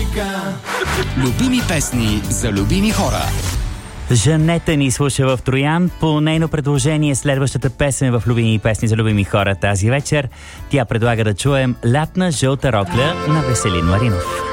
музика. Любими песни за любими хора. Жанета ни слуша в Троян. По нейно предложение следващата песен в любими песни за любими хора тази вечер. Тя предлага да чуем "Лятна жълта рокля" на Веселин Маринов.